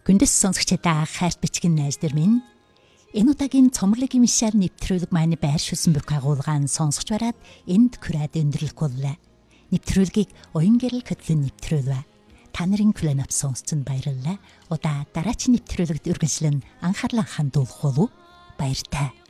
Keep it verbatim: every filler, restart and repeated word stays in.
Хүндэс сонсогчдаа хайрт бичгэн найз нар минь. Энэ удаагийн цомрлогийн мишаар нэвтрүүлэг маань байр шилсэн бүх агуулгаан сонсогч бараад энд хүрээд өндөрлөх боллоо. Нэвтрүүлгийг уян гэрэл хөтлөн нэвтрүүлвэ. Та нарын хүлээн авч сонсцонд баярлалаа. Удаа дараагийн нэвтрүүлэгт үргэлжлэн анхаарлаа хандуулах болов уу? Баяртай.